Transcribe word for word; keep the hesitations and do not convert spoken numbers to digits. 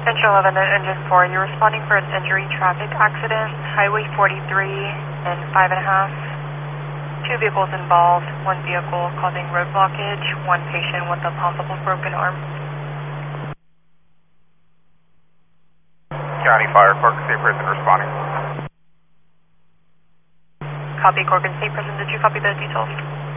Central eleven, Engine four, you're responding for an injury traffic accident, Highway forty-three and five and a half. Two vehicles involved, one vehicle causing road blockage, one patient with a possible broken arm. County Fire, Corcoran State Prison responding. Copy, Corcoran State Prison, did you copy the details?